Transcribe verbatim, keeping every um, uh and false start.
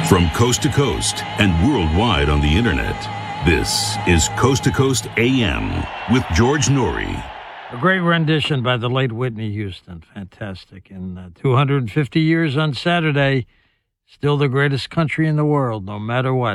From coast to coast and worldwide on the internet, this is Coast to Coast A M with George Noory. A great rendition by the late Whitney Houston. Fantastic. And uh, two hundred fifty years on Saturday, still the greatest country in the world, no matter what.